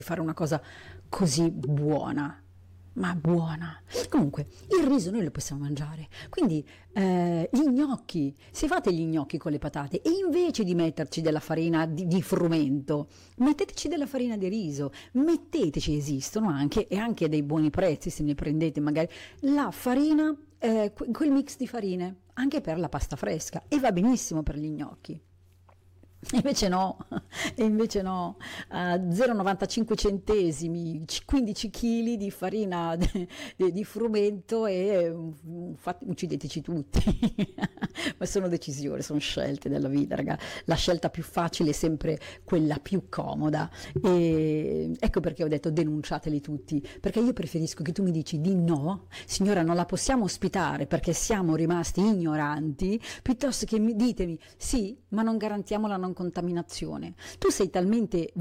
fare una cosa così buona, ma buona. Comunque, il riso noi lo possiamo mangiare, quindi gli gnocchi, se fate gli gnocchi con le patate e invece di metterci della farina di frumento, metteteci della farina di riso, metteteci, esistono anche, e anche a dei buoni prezzi se ne prendete magari, la farina, quel mix di farine, anche per la pasta fresca, e va benissimo per gli gnocchi. Invece no, e invece no, a 0,95 centesimi, 15 kg di farina di frumento e uccideteci tutti. Ma sono decisioni, sono scelte della vita, raga. La scelta più facile è sempre quella più comoda, e ecco perché ho detto denunciateli tutti, perché io preferisco che tu mi dici di no, signora non la possiamo ospitare perché siamo rimasti ignoranti, piuttosto che ditemi sì, ma non garantiamo la non contaminazione. Tu sei talmente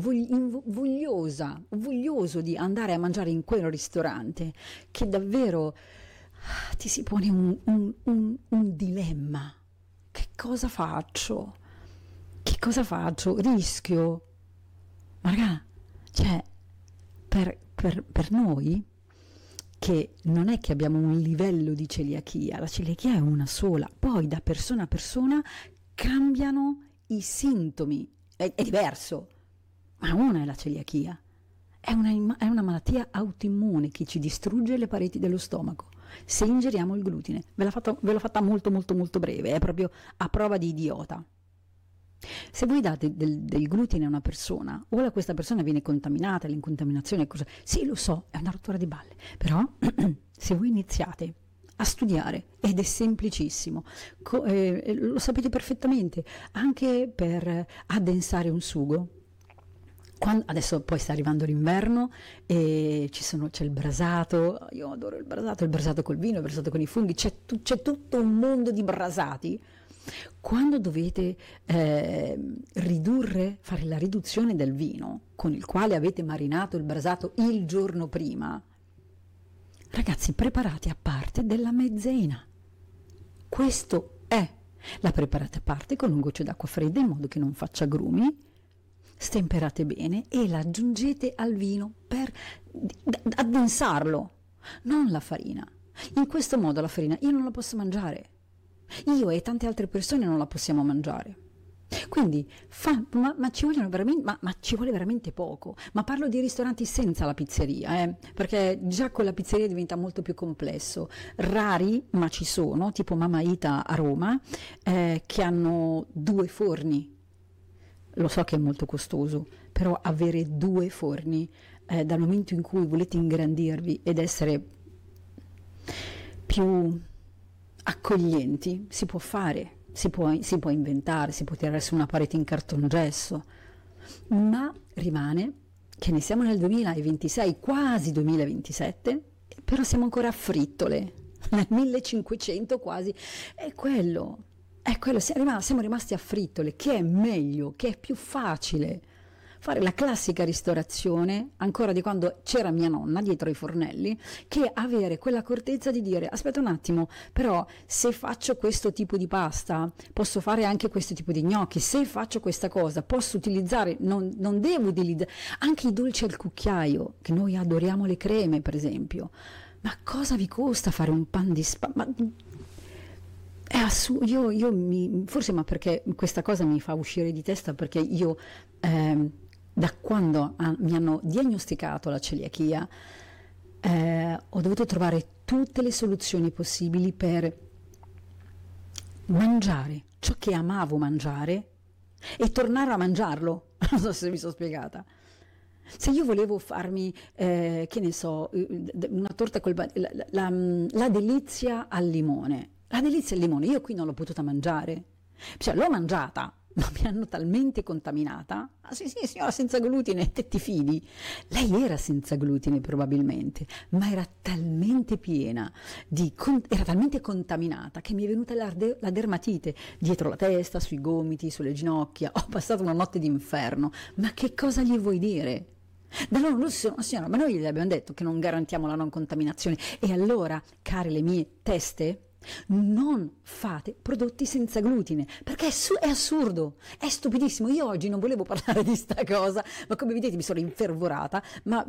voglioso di andare a mangiare in quel ristorante che davvero ti si pone un dilemma. Che cosa faccio? Che cosa faccio? Rischio? Ma raga, cioè, per noi che non è che abbiamo un livello di celiachia, la celiachia è una sola, poi da persona a persona cambiano i sintomi, è diverso, ma una è la celiachia, è una malattia autoimmune che ci distrugge le pareti dello stomaco se ingeriamo il glutine. Ve l'ho fatta molto molto molto breve, è proprio a prova di idiota. Se voi date del glutine a una persona, ora questa persona viene contaminata, l'incontaminazione è cosa? Sì, lo so, è una rottura di balle, però se voi iniziate a studiare, ed è semplicissimo, lo sapete perfettamente, anche per addensare un sugo. Adesso poi sta arrivando l'inverno e c'è il brasato, io adoro il brasato col vino, il brasato con i funghi, c'è tutto un mondo di brasati. Quando dovete fare la riduzione del vino con il quale avete marinato il brasato il giorno prima, ragazzi, preparate a parte della mezzena. Questo è. La preparate a parte con un goccio d'acqua fredda in modo che non faccia grumi, stemperate bene e la aggiungete al vino per addensarlo, non la farina. In questo modo la farina io non la posso mangiare. Io e tante altre persone non la possiamo mangiare. Quindi ma ci vogliono veramente, ma ci vuole veramente poco. Ma parlo di ristoranti senza la pizzeria, perché già con la pizzeria diventa molto più complesso. Rari, ma ci sono, tipo Mama Ita a Roma, che hanno 2 forni. Lo so che è molto costoso, però avere 2 forni dal momento in cui volete ingrandirvi ed essere più accoglienti, si può fare. Si può inventare, si può tirare su una parete in cartongesso, ma rimane che ne siamo nel 2026, quasi 2027, però siamo ancora a frittole, nel 1500 quasi, è quello, siamo rimasti a frittole, che è meglio, che è più facile fare la classica ristorazione, ancora di quando c'era mia nonna dietro i fornelli, che avere quell'accortezza di dire aspetta un attimo, però se faccio questo tipo di pasta posso fare anche questo tipo di gnocchi, se faccio questa cosa posso utilizzare, non devo utilizzare anche i dolci al cucchiaio, che noi adoriamo le creme per esempio, ma cosa vi costa fare un pan di è assurdo, forse, ma perché questa cosa mi fa uscire di testa, perché io da quando mi hanno diagnosticato la celiachia ho dovuto trovare tutte le soluzioni possibili per mangiare ciò che amavo mangiare e tornare a mangiarlo. Non so se mi sono spiegata. Se io volevo farmi, che ne so, una torta la delizia al limone, io qui non l'ho potuta mangiare, cioè l'ho mangiata, ma mi hanno talmente contaminata. Ah sì, signora, senza glutine, te ti fidi? Lei era senza glutine probabilmente, ma era talmente piena, era talmente contaminata che mi è venuta la dermatite dietro la testa, sui gomiti, sulle ginocchia. Ho passato una notte d'inferno. Ma che cosa gli vuoi dire? Da loro signora, ma noi gli abbiamo detto che non garantiamo la non contaminazione. E allora, care le mie teste, Non fate prodotti senza glutine, perché è assurdo, è stupidissimo. Io oggi non volevo parlare di sta cosa, ma come vedete mi sono infervorata, ma